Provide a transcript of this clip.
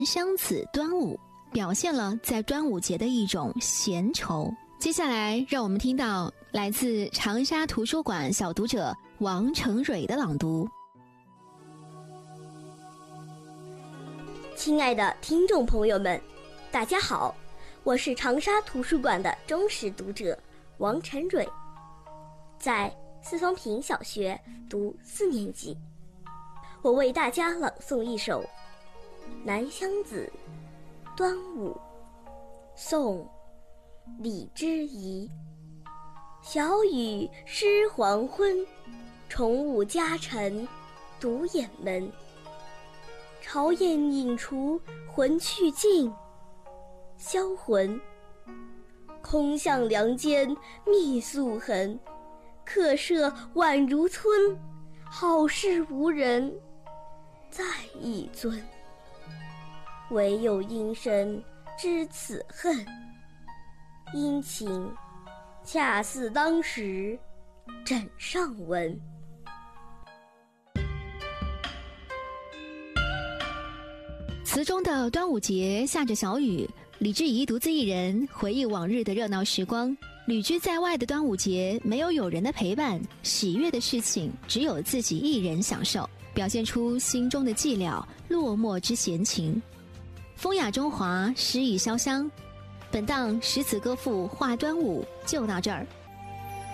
湘子端午，表现了在端午节的一种闲愁。接下来让我们听到来自长沙图书馆小读者王成蕊的朗读。 亲爱的听众朋友们，大家好，我是长沙图书馆的忠实读者王成蕊，在四方坪小学读4年级。我为大家朗诵一首《南乡子·端午》，宋·李之仪。小雨湿黄昏，重雾加尘独眼门。朝宴饮除魂去尽，销魂空向梁间密宿痕。客舍宛如村，好事无人再一尊。唯有阴身知此恨，殷勤恰似当时枕上闻。 词中的端午节下着小雨，李之仪独自一人回忆往日的热闹时光。旅居在外的端午节，没有友人的陪伴，喜悦的事情只有自己一人享受，表现出心中的寂寥，落寞之闲情。风雅中华，诗意潇湘。本档诗词歌赋话端午就到这儿。